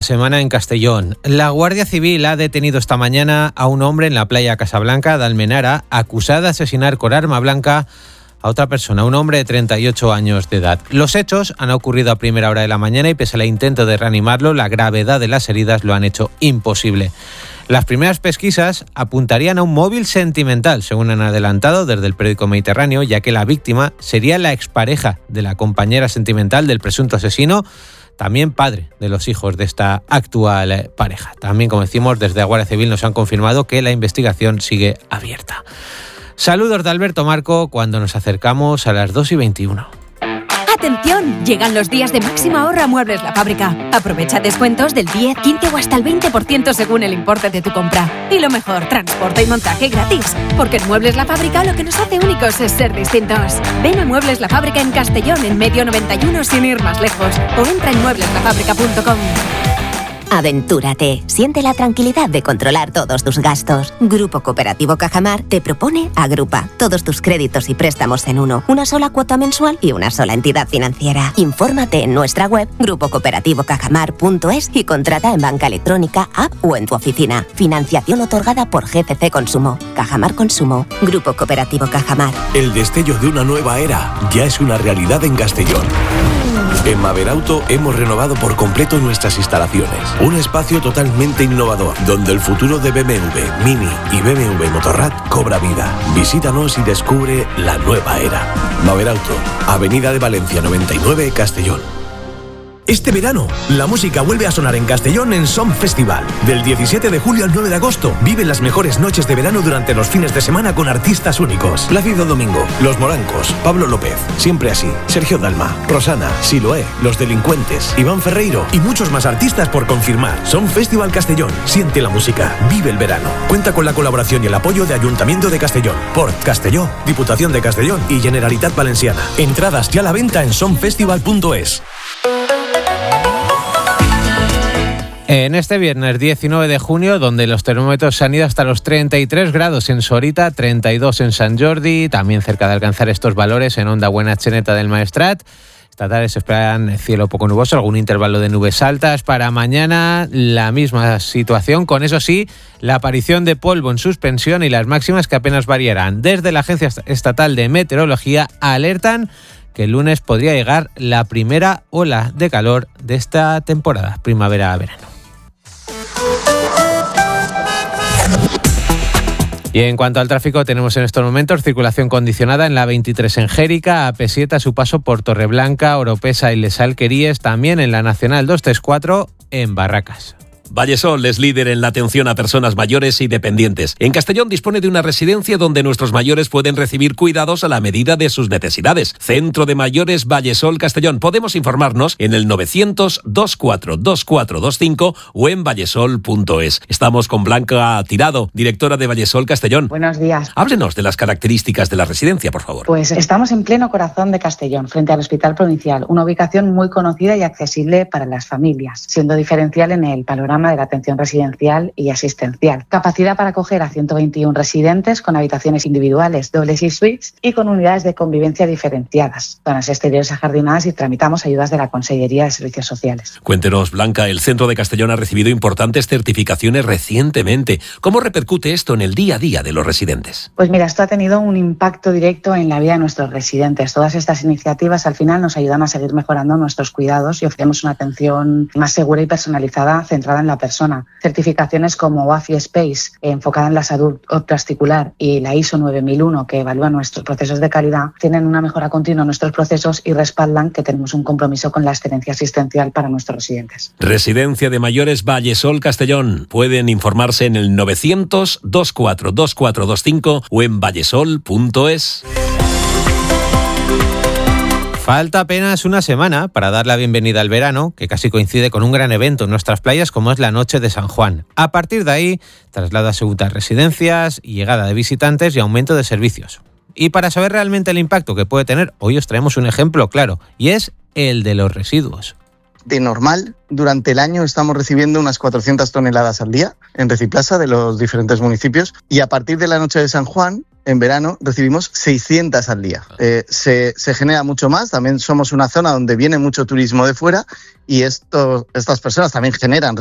semana en Castellón. La Guardia Civil ha detenido esta mañana a un hombre en la playa Casablanca de Almenara, acusado de asesinar con arma blanca a otra persona, un hombre de 38 años de edad. Los hechos han ocurrido a primera hora de la mañana y pese al intento de reanimarlo, la gravedad de las heridas lo han hecho imposible. Las primeras pesquisas apuntarían a un móvil sentimental, según han adelantado desde el periódico Mediterráneo, ya que la víctima sería la expareja de la compañera sentimental del presunto asesino, también padre de los hijos de esta actual pareja. También, como decimos, desde la Guardia Civil nos han confirmado que la investigación sigue abierta. Saludos de Alberto Marco cuando nos acercamos a las 2:21. ¡Atención! Llegan los días de máxima ahorro a Muebles La Fábrica. Aprovecha descuentos del 10, 15 o hasta el 20% según el importe de tu compra. Y lo mejor, transporte y montaje gratis. Porque en Muebles La Fábrica lo que nos hace únicos es ser distintos. Ven a Muebles La Fábrica en Castellón, en Medio 91, sin ir más lejos. O entra en muebleslafábrica.com. Aventúrate. Siente la tranquilidad de controlar todos tus gastos. Grupo Cooperativo Cajamar te propone Agrupa. Todos tus créditos y préstamos en uno. Una sola cuota mensual y una sola entidad financiera. Infórmate en nuestra web grupocooperativo.cajamar.es y contrata en banca electrónica, app o en tu oficina. Financiación otorgada por GCC Consumo. Cajamar Consumo. Grupo Cooperativo Cajamar. El destello de una nueva era ya es una realidad en Castellón. En Maberauto hemos renovado por completo nuestras instalaciones. Un espacio totalmente innovador, donde el futuro de BMW, Mini y BMW Motorrad cobra vida. Visítanos y descubre la nueva era. Maberauto, Avenida de Valencia 99, Castellón. Este verano, la música vuelve a sonar en Castellón en Som Festival. Del 17 de julio al 9 de agosto, vive las mejores noches de verano durante los fines de semana con artistas únicos. Plácido Domingo, Los Morancos, Pablo López, Siempre Así, Sergio Dalma, Rosana, Siloé, Los Delincuentes, Iván Ferreiro y muchos más artistas por confirmar. Som Festival Castellón. Siente la música. Vive el verano. Cuenta con la colaboración y el apoyo de Ayuntamiento de Castellón, Port Castelló, Diputación de Castellón y Generalitat Valenciana. Entradas ya a la venta en somfestival.es. En este viernes 19 de junio, donde los termómetros se han ido hasta los 33 grados en Sorita, 32 en Sant Jordi, también cerca de alcanzar estos valores en Onda Buena Cheneta del Maestrat. Esta tarde se esperan cielo poco nuboso, algún intervalo de nubes altas. Para mañana la misma situación, con eso sí, la aparición de polvo en suspensión y las máximas que apenas variarán. Desde la Agencia Estatal de Meteorología alertan que el lunes podría llegar la primera ola de calor de esta temporada, primavera-verano. Y en cuanto al tráfico, tenemos en estos momentos circulación condicionada en la 23 en Jérica, AP7 a su paso por Torreblanca, Oropesa y Les Alqueríes, también en la Nacional 234 en Barracas. Vallesol es líder en la atención a personas mayores y dependientes. En Castellón dispone de una residencia donde nuestros mayores pueden recibir cuidados a la medida de sus necesidades. Centro de Mayores Vallesol Castellón. Podemos informarnos en el 900-242425 o en vallesol.es. Estamos con Blanca Tirado, directora de Vallesol Castellón. Buenos días. Háblenos de las características de la residencia, por favor. Pues estamos en pleno corazón de Castellón, frente al Hospital Provincial. Una ubicación muy conocida y accesible para las familias, siendo diferencial en el panorama de la atención residencial y asistencial. Capacidad para acoger a 121 residentes con habitaciones individuales, dobles y suites y con unidades de convivencia diferenciadas, zonas exteriores ajardinadas y tramitamos ayudas de la Consellería de Servicios Sociales. Cuéntenos, Blanca, el Centro de Castellón ha recibido importantes certificaciones recientemente. ¿Cómo repercute esto en el día a día de los residentes? Pues mira, esto ha tenido un impacto directo en la vida de nuestros residentes. Todas estas iniciativas al final nos ayudan a seguir mejorando nuestros cuidados y ofrecemos una atención más segura y personalizada centrada en la persona. Certificaciones como WAFI Space, enfocada en la salud obstetricular, y la ISO 9001, que evalúa nuestros procesos de calidad, tienen una mejora continua en nuestros procesos y respaldan que tenemos un compromiso con la excelencia asistencial para nuestros residentes. Residencia de Mayores Vallesol Castellón. Pueden informarse en el 900-242425 o en vallesol.es. Falta apenas una semana para dar la bienvenida al verano, que casi coincide con un gran evento en nuestras playas como es la Noche de San Juan. A partir de ahí, traslado a segundas residencias, llegada de visitantes y aumento de servicios. Y para saber realmente el impacto que puede tener, hoy os traemos un ejemplo claro, y es el de los residuos. De normal, durante el año estamos recibiendo unas 400 toneladas al día en Reciplaza de los diferentes municipios, y a partir de la Noche de San Juan, en verano, recibimos 600 al día. Se genera mucho más. También somos una zona donde viene mucho turismo de fuera y estas personas también generan